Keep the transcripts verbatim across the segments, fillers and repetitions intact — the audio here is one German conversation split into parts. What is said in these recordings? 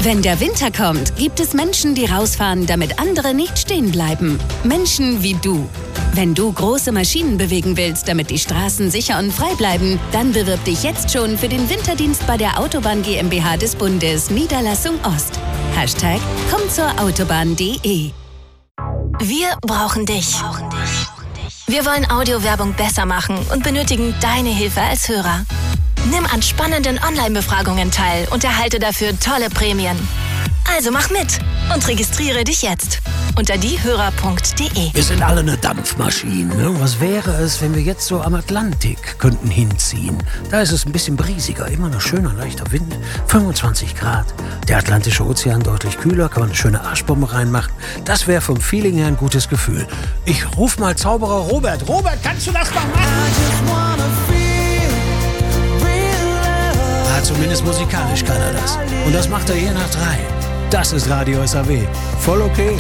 Wenn der Winter kommt, gibt es Menschen, die rausfahren, damit andere nicht stehen bleiben. Menschen wie du. Wenn du große Maschinen bewegen willst, damit die Straßen sicher und frei bleiben, dann bewirb dich jetzt schon für den Winterdienst bei der Autobahn GmbH des Bundes, Niederlassung Ost. Hashtag komm zur Autobahn punkt de. Wir brauchen dich. Wir wollen Audiowerbung besser machen und benötigen deine Hilfe als Hörer. Nimm an spannenden Online-Befragungen teil und erhalte dafür tolle Prämien. Also mach mit und registriere dich jetzt unter diehörer punkt de. Wir sind alle eine Dampfmaschine. Ne? Was wäre es, wenn wir jetzt so am Atlantik könnten hinziehen? Da ist es ein bisschen briesiger, immer noch schöner, leichter Wind, fünfundzwanzig Grad. Der Atlantische Ozean deutlich kühler, kann man eine schöne Arschbombe reinmachen. Das wäre vom Feeling her ein gutes Gefühl. Ich ruf mal Zauberer Robert. Robert, kannst du das mal machen? Ja, zumindest musikalisch kann er das. Und das macht er hier nach drei. Das ist Radio S A W. Voll okay.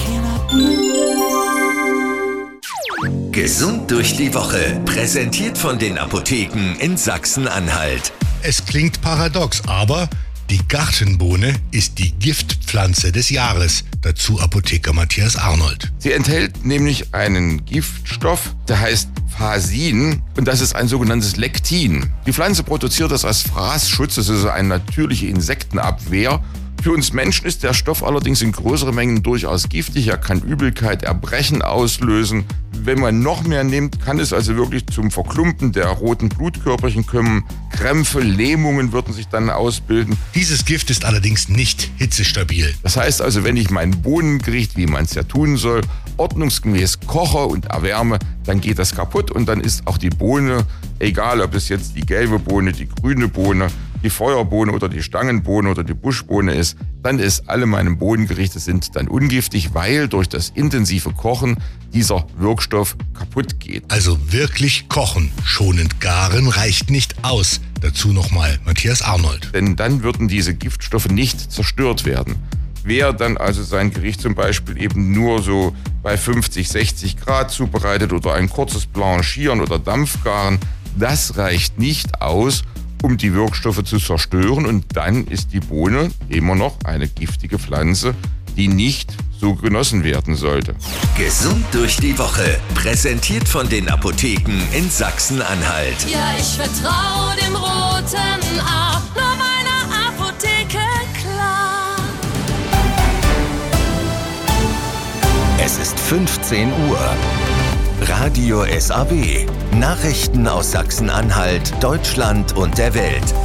Gesund durch die Woche. Präsentiert von den Apotheken in Sachsen-Anhalt. Es klingt paradox, aber die Gartenbohne ist die Giftpflanze des Jahres. Dazu Apotheker Matthias Arnold. Sie enthält nämlich einen Giftstoff, der heißt Phasin, und das ist ein sogenanntes Lektin. Die Pflanze produziert das als Fraßschutz, das ist also eine natürliche Insektenabwehr. Für uns Menschen ist der Stoff allerdings in größeren Mengen durchaus giftig. Er kann Übelkeit, Erbrechen auslösen. Wenn man noch mehr nimmt, kann es also wirklich zum Verklumpen der roten Blutkörperchen kommen. Krämpfe, Lähmungen würden sich dann ausbilden. Dieses Gift ist allerdings nicht hitzestabil. Das heißt also, wenn ich mein Bohnengericht, wie man es ja tun soll, ordnungsgemäß koche und erwärme, dann geht das kaputt und dann ist auch die Bohne, egal ob es jetzt die gelbe Bohne, die grüne Bohne, die Feuerbohne oder die Stangenbohne oder die Buschbohne ist, dann ist alle meine Bohnengerichte sind dann ungiftig, weil durch das intensive Kochen dieser Wirkstoff kaputt geht. Also wirklich kochen, schonend garen reicht nicht aus. Dazu nochmal Matthias Arnold. Denn dann würden diese Giftstoffe nicht zerstört werden. Wer dann also sein Gericht zum Beispiel eben nur so bei fünfzig, sechzig Grad zubereitet oder ein kurzes Blanchieren oder Dampfgaren, das reicht nicht aus, um die Wirkstoffe zu zerstören, und dann ist die Bohne immer noch eine giftige Pflanze, die nicht so genossen werden sollte. Gesund durch die Woche. Präsentiert von den Apotheken in Sachsen-Anhalt. Ja, ich vertraue dem roten A, nur meiner Apotheke, klar. Es ist fünfzehn Uhr. Radio S A W. Nachrichten aus Sachsen-Anhalt, Deutschland und der Welt.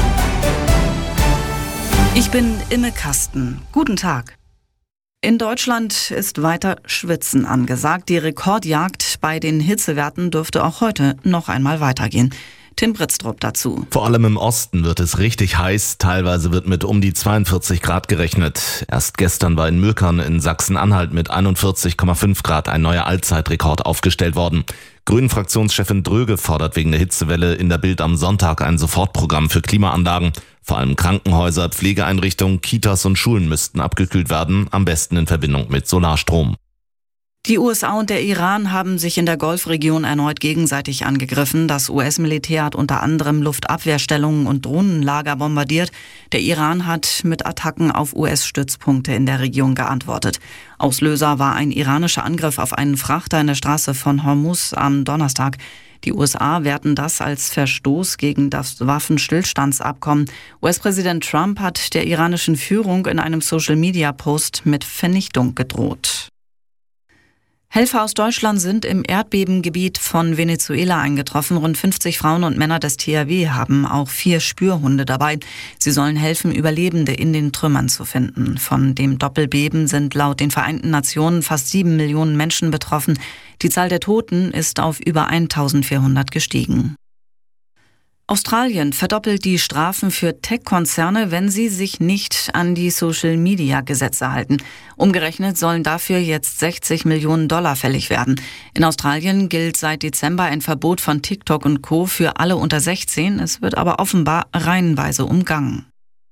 Ich bin Imme Kasten. Guten Tag. In Deutschland ist weiter Schwitzen angesagt. Die Rekordjagd bei den Hitzewerten dürfte auch heute noch einmal weitergehen. Tim Britztrup dazu. Vor allem im Osten wird es richtig heiß. Teilweise wird mit um die zweiundvierzig Grad gerechnet. Erst gestern war in Mülkern in Sachsen-Anhalt mit einundvierzig Komma fünf Grad ein neuer Allzeitrekord aufgestellt worden. Grünen-Fraktionschefin Dröge fordert wegen der Hitzewelle in der Bild am Sonntag ein Sofortprogramm für Klimaanlagen. Vor allem Krankenhäuser, Pflegeeinrichtungen, Kitas und Schulen müssten abgekühlt werden, am besten in Verbindung mit Solarstrom. Die U S A und der Iran haben sich in der Golfregion erneut gegenseitig angegriffen. Das U S-Militär hat unter anderem Luftabwehrstellungen und Drohnenlager bombardiert. Der Iran hat mit Attacken auf U S-Stützpunkte in der Region geantwortet. Auslöser war ein iranischer Angriff auf einen Frachter in der Straße von Hormuz am Donnerstag. Die U S A werten das als Verstoß gegen das Waffenstillstandsabkommen. U S-Präsident Trump hat der iranischen Führung in einem Social-Media-Post mit Vernichtung gedroht. Helfer aus Deutschland sind im Erdbebengebiet von Venezuela eingetroffen. Rund fünfzig Frauen und Männer des T H W haben auch vier Spürhunde dabei. Sie sollen helfen, Überlebende in den Trümmern zu finden. Von dem Doppelbeben sind laut den Vereinten Nationen fast sieben Millionen Menschen betroffen. Die Zahl der Toten ist auf über eintausendvierhundert gestiegen. Australien verdoppelt die Strafen für Tech-Konzerne, wenn sie sich nicht an die Social-Media-Gesetze halten. Umgerechnet sollen dafür jetzt sechzig Millionen Dollar fällig werden. In Australien gilt seit Dezember ein Verbot von TikTok und Co. für alle unter sechzehn. Es wird aber offenbar reihenweise umgangen.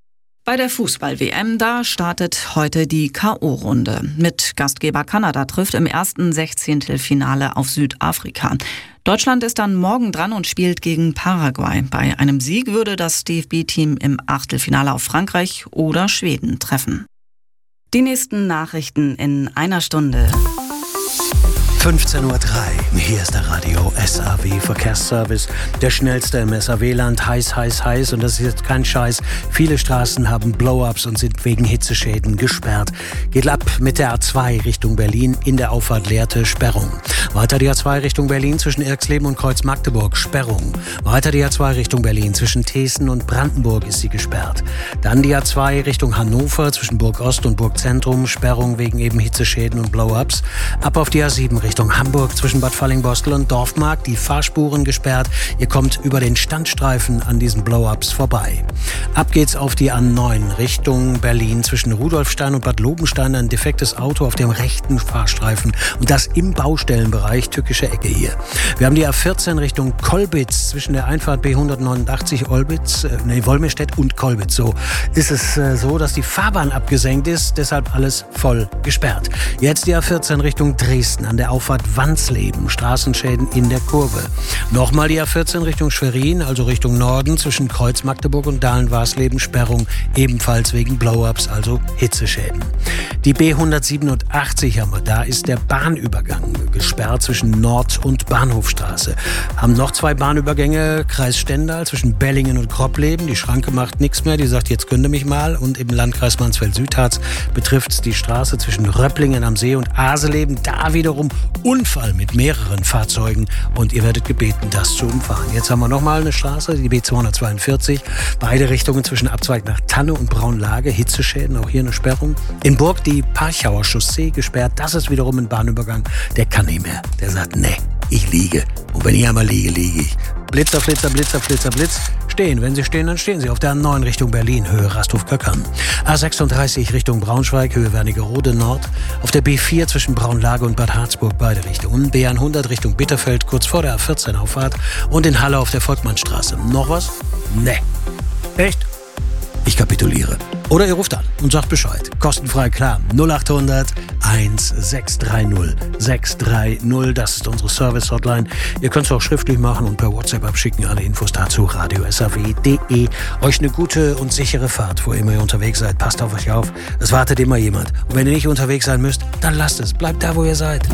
Bei der Fußball-W M, da startet heute die K O-Runde. Mit Gastgeber Kanada trifft im ersten Sechzehntelfinale auf Südafrika. Deutschland ist dann morgen dran und spielt gegen Paraguay. Bei einem Sieg würde das D F B-Team im Achtelfinale auf Frankreich oder Schweden treffen. Die nächsten Nachrichten in einer Stunde. fünfzehn Uhr drei. Hier ist der Radio S A W Verkehrsservice. Der schnellste im S A W-Land. Heiß, heiß, heiß. Und das ist jetzt kein Scheiß. Viele Straßen haben Blow-ups und sind wegen Hitzeschäden gesperrt. Geht ab mit der A zwei Richtung Berlin. In der Auffahrt Lehrte Sperrung. Weiter die A zwei Richtung Berlin zwischen Irxleben und Kreuz-Magdeburg. Sperrung. Weiter die A zwei Richtung Berlin zwischen Thesen und Brandenburg ist sie gesperrt. Dann die A zwei Richtung Hannover zwischen Burg Ost und Burg Zentrum. Sperrung wegen eben Hitzeschäden und Blow-ups. Ab auf die A sieben Richtung Richtung Hamburg zwischen Bad Fallingbostel und Dorfmark, die Fahrspuren gesperrt. Ihr kommt über den Standstreifen an diesen Blow-ups vorbei. Ab geht's auf die A neun Richtung Berlin zwischen Rudolfstein und Bad Lobenstein. Ein defektes Auto auf dem rechten Fahrstreifen und das im Baustellenbereich, tückische Ecke hier. Wir haben die A vierzehn Richtung Kolbitz zwischen der Einfahrt B hundertneunundachtzig Olbitz, äh, nee, Wolmirstedt und Kolbitz. So ist es äh, so, dass die Fahrbahn abgesenkt ist, deshalb alles voll gesperrt. Jetzt die A vierzehn Richtung Dresden an der Auffahrt Wandsleben, Straßenschäden in der Kurve. Nochmal die A vierzehn Richtung Schwerin, also Richtung Norden zwischen Kreuz Magdeburg und Dahlen-Warsleben, Sperrung ebenfalls wegen Blow-ups, also Hitzeschäden. Die B hundertsiebenundachtzig haben wir, da ist der Bahnübergang gesperrt zwischen Nord- und Bahnhofstraße. Haben noch zwei Bahnübergänge, Kreis Stendal zwischen Bellingen und Kroppleben. Die Schranke macht nichts mehr, die sagt, jetzt könnt ihr mich mal. Und im Landkreis Mansfeld-Südharz betrifft es die Straße zwischen Röpplingen am See und Aseleben. Da wiederum Unfall mit mehreren Fahrzeugen und ihr werdet gebeten, das zu umfahren. Jetzt haben wir nochmal eine Straße, die B zweihundertzweiundvierzig. Beide Richtungen zwischen Abzweig nach Tanne und Braunlage. Hitzeschäden, auch hier eine Sperrung. In Burg die Parchauer Chaussee gesperrt. Das ist wiederum ein Bahnübergang. Der kann nicht mehr. Der sagt, nee, ich liege. Und wenn ich einmal liege, liege ich. Blitzer, Flitzer, Blitzer, Flitzer, Blitz. Stehen. Wenn Sie stehen, dann stehen Sie auf der A neun Richtung Berlin, Höhe Rasthof-Köckern. A sechsunddreißig Richtung Braunschweig, Höhe Wernigerode Nord. Auf der B vier zwischen Braunlage und Bad Harzburg, beide Richtungen. B hundert Richtung Bitterfeld, kurz vor der A vierzehn Auffahrt. Und in Halle auf der Volkmannstraße. Noch was? Nee. Echt? Ich kapituliere. Oder ihr ruft an und sagt Bescheid. Kostenfrei, klar. null achthundert sechs drei null sechs drei null. Das ist unsere Service-Hotline. Ihr könnt es auch schriftlich machen und per WhatsApp abschicken. Alle Infos dazu radio s a w punkt d e. Euch eine gute und sichere Fahrt, wo immer ihr unterwegs seid. Passt auf euch auf. Es wartet immer jemand. Und wenn ihr nicht unterwegs sein müsst, dann lasst es. Bleibt da, wo ihr seid.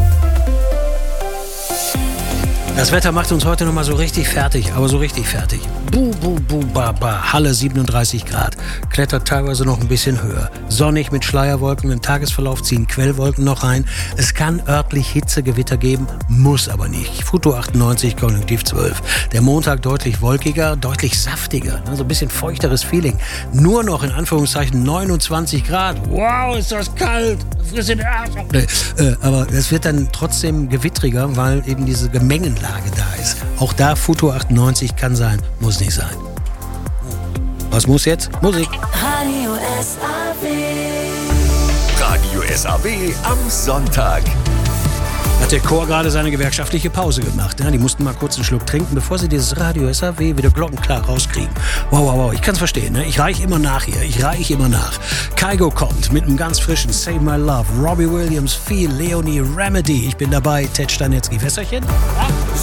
Das Wetter macht uns heute nochmal so richtig fertig, aber so richtig fertig. Bu, bu, bu, ba, ba. Halle siebenunddreißig Grad. Klettert teilweise noch ein bisschen höher. Sonnig mit Schleierwolken. Im Tagesverlauf ziehen Quellwolken noch rein. Es kann örtlich Hitzegewitter geben, muss aber nicht. Futo achtundneunzig, Konjunktiv zwölf. Der Montag deutlich wolkiger, deutlich saftiger. So ein bisschen feuchteres Feeling. Nur noch in Anführungszeichen neunundzwanzig Grad. Wow, ist das kalt. Friss in den Arsch. Nee, äh, aber es wird dann trotzdem gewittriger, weil eben diese Gemengenlage da ist. Auch da Futo achtundneunzig kann sein, muss nicht sein. Was muss jetzt? Musik. Radio S A W. Radio S A W am Sonntag. Hat der Chor gerade seine gewerkschaftliche Pause gemacht. Ja, die mussten mal kurz einen Schluck trinken, bevor sie dieses Radio S A W wieder glockenklar rauskriegen. Wow, wow, wow, ich kann's verstehen. Ne? Ich reich immer nach hier, ich reich immer nach. Kygo kommt mit einem ganz frischen Save My Love. Robbie Williams, Feel, Leonie, Remedy. Ich bin dabei, Ted Stanetzky. Wässerchen? Ja.